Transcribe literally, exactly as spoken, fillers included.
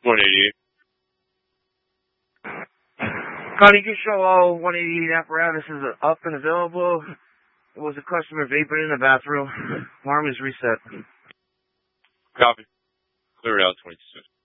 one eighty-eight. Connie, you show all one eighty-eight apparatuses are up and available. There was a customer vaping in the bathroom. Alarm is reset. Copy. Clear it out twenty-six.